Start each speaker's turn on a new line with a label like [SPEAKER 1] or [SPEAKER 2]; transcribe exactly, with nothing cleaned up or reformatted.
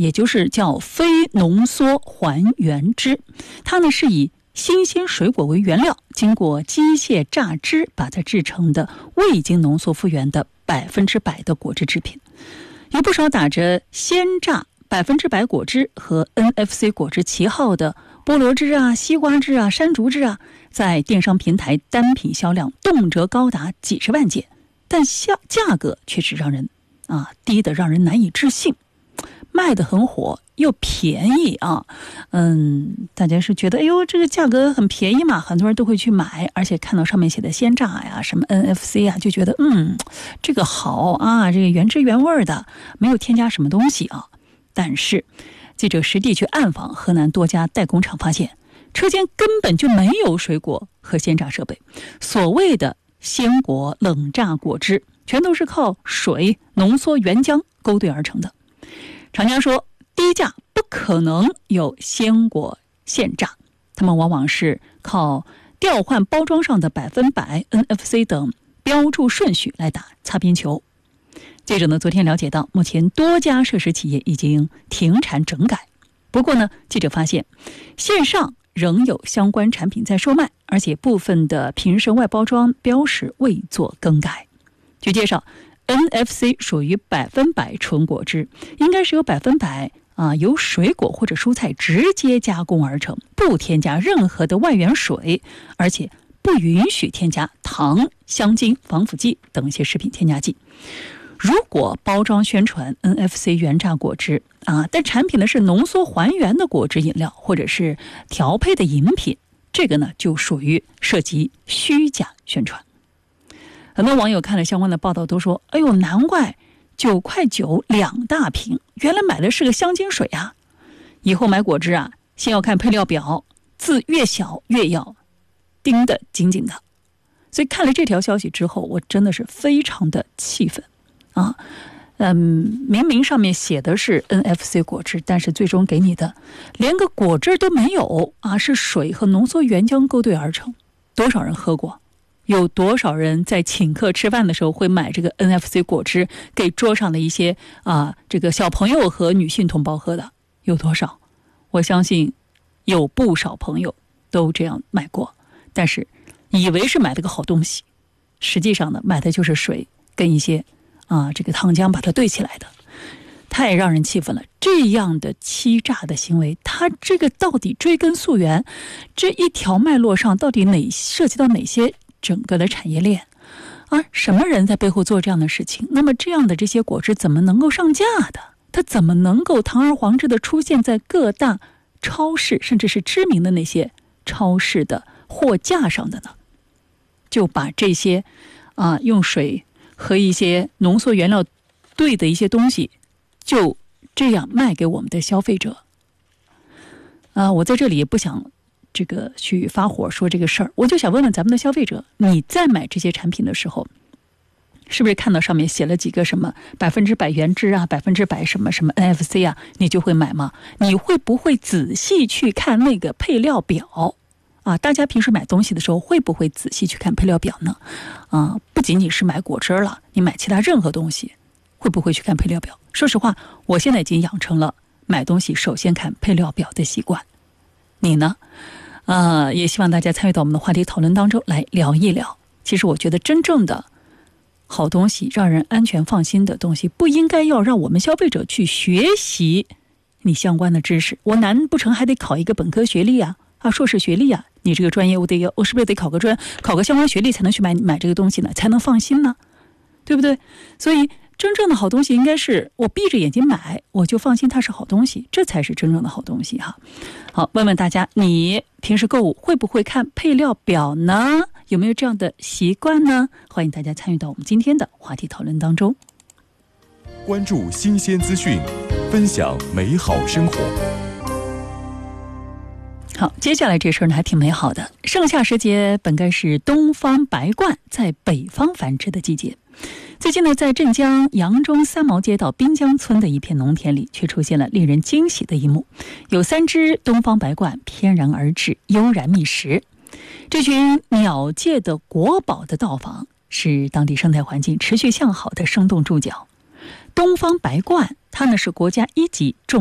[SPEAKER 1] 也就是叫非浓缩还原汁，它呢是以新鲜水果为原料，经过机械榨汁，把它制成的未经浓缩复原的百分之百的果汁制品。有不少打着鲜榨百分之百果汁和 N F C 果汁旗号的菠萝汁啊、西瓜汁啊、山竹汁啊，在电商平台单品销量动辄高达几十万件，但价价格却是让人啊低得让人难以置信，卖得很火又便宜啊，嗯，大家是觉得哎呦这个价格很便宜嘛，很多人都会去买，而且看到上面写的鲜榨呀、什么 N F C 啊，就觉得嗯这个好啊，这个原汁原味的，没有添加什么东西啊。但是记者实地去暗访河南多家代工厂，发现车间根本就没有水果和鲜榨设备，所谓的鲜果冷榨果汁全都是靠水浓缩原浆勾兑而成的。厂家说低价不可能有鲜果现榨，他们往往是靠调换包装上的百分百 N F C 等标注顺序来打擦边球。记者呢昨天了解到，目前多家涉事企业已经停产整改，不过呢记者发现线上仍有相关产品在售卖，而且部分的瓶身外包装标识未做更改。据介绍， N F C 属于百分百纯果汁，应该是由百分百啊由水果或者蔬菜直接加工而成，不添加任何的外源水，而且不允许添加糖、香精、防腐剂等一些食品添加剂。如果包装宣传 N F C 原榨果汁啊，但产品呢是浓缩还原的果汁饮料或者是调配的饮品，这个呢就属于涉及虚假宣传。很多网友看了相关的报道都说，哎呦，难怪九块九两大瓶，原来买的是个香精水啊！以后买果汁啊，先要看配料表，字越小越要盯得紧紧的。所以看了这条消息之后，我真的是非常的气愤啊！嗯，明明上面写的是 N F C 果汁，但是最终给你的连个果汁都没有啊，是水和浓缩原浆勾兑而成。多少人喝过？有多少人在请客吃饭的时候会买这个 N F C 果汁给桌上的一些啊这个小朋友和女性同胞喝的？有多少？我相信有不少朋友都这样买过，但是以为是买了个好东西，实际上呢买的就是水跟一些啊这个糖浆把它兑起来的，太让人气愤了。这样的欺诈的行为，它这个到底追根溯源，这一条脉络上到底哪涉及到哪些整个的产业链啊？什么人在背后做这样的事情？那么这样的这些果汁怎么能够上架的？它怎么能够堂而皇之的出现在各大超市，甚至是知名的那些超市的货架上的呢？就把这些啊用水和一些浓缩原料兑的一些东西，就这样卖给我们的消费者啊！我在这里也不想这个去发火说这个事儿，我就想问问咱们的消费者，你在买这些产品的时候，是不是看到上面写了几个什么百分之百原汁啊，百分之百什么什么 N F C 啊，你就会买吗？你会不会仔细去看那个配料表啊？大家平时买东西的时候会不会仔细去看配料表呢？啊，不仅仅是买果汁了，你买其他任何东西会不会去看配料表？说实话，我现在已经养成了买东西首先看配料表的习惯。你呢？呃，也希望大家参与到我们的话题讨论当中来聊一聊。其实我觉得真正的好东西，让人安全放心的东西，不应该要让我们消费者去学习你相关的知识。我难不成还得考一个本科学历啊，啊硕士学历啊？你这个专业我得要，我是不是得考个专，考个相关学历才能去买买这个东西呢？才能放心呢？对不对？所以真正的好东西应该是我闭着眼睛买，我就放心它是好东西，这才是真正的好东西哈。好，问问大家，你平时购物会不会看配料表呢？有没有这样的习惯呢？欢迎大家参与到我们今天的话题讨论当中。
[SPEAKER 2] 关注新鲜资讯，分享美好生活。
[SPEAKER 1] 好，接下来这事儿呢还挺美好的。盛夏时节本该是东方白鹳在北方繁殖的季节，最近呢，在镇江扬中三毛街道滨江村的一片农田里，却出现了令人惊喜的一幕：有三只东方白鹳翩然而至，悠然觅食。这群鸟界的国宝的到访，是当地生态环境持续向好的生动注脚。东方白鹳，它呢是国家一级重